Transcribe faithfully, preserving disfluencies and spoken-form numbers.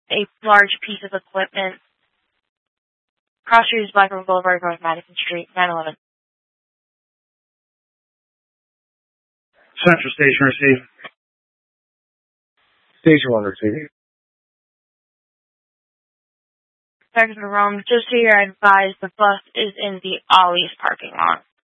a large piece of equipment. Cross Street is Blackburn Boulevard, North Madison Street, nine eleven. Central Station received. Station one received. Sergeant Jerome, just so you're advised, the bus is in the Ollie's parking lot.